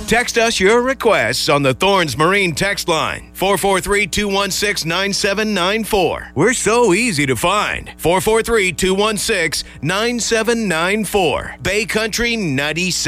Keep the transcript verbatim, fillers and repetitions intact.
Text us your requests on the Thorns Marine text line, four four three, two one six, nine seven nine four. We're so easy to find. four four three, two one six, nine seven nine four. Bay Country ninety-seven.